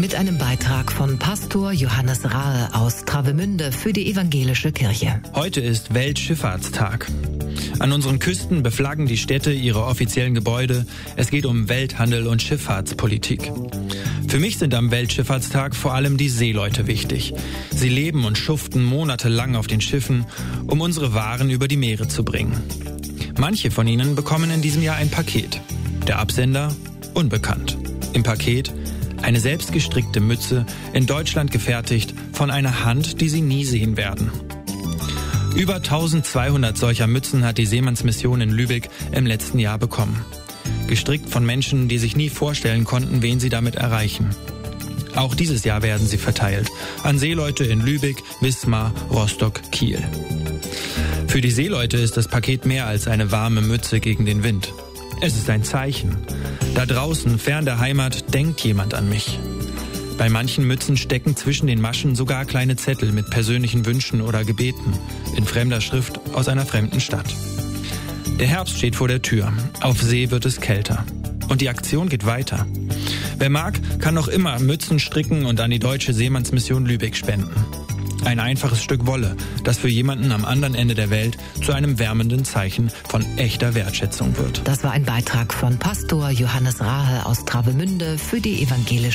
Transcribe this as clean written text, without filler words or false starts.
Mit einem Beitrag von Pastor Johannes Rahe aus Travemünde für die Evangelische Kirche. Heute ist Weltschifffahrtstag. An unseren Küsten beflaggen die Städte ihre offiziellen Gebäude. Es geht um Welthandel und Schifffahrtspolitik. Für mich sind am Weltschifffahrtstag vor allem die Seeleute wichtig. Sie leben und schuften monatelang auf den Schiffen, um unsere Waren über die Meere zu bringen. Manche von ihnen bekommen in diesem Jahr ein Paket. Der Absender? Unbekannt. Im Paket eine selbstgestrickte Mütze, in Deutschland gefertigt, von einer Hand, die Sie nie sehen werden. Über 1200 solcher Mützen hat die Seemannsmission in Lübeck im letzten Jahr bekommen. Gestrickt von Menschen, die sich nie vorstellen konnten, wen sie damit erreichen. Auch dieses Jahr werden sie verteilt. An Seeleute in Lübeck, Wismar, Rostock, Kiel. Für die Seeleute ist das Paket mehr als eine warme Mütze gegen den Wind. Es ist ein Zeichen. Da draußen, fern der Heimat, denkt jemand an mich. Bei manchen Mützen stecken zwischen den Maschen sogar kleine Zettel mit persönlichen Wünschen oder Gebeten in fremder Schrift aus einer fremden Stadt. Der Herbst steht vor der Tür. Auf See wird es kälter. Und die Aktion geht weiter. Wer mag, kann noch immer Mützen stricken und an die Deutsche Seemannsmission Lübeck spenden. Ein einfaches Stück Wolle, das für jemanden am anderen Ende der Welt zu einem wärmenden Zeichen von echter Wertschätzung wird. Das war ein Beitrag von Pastor Johannes Rahe aus Travemünde für die Evangelische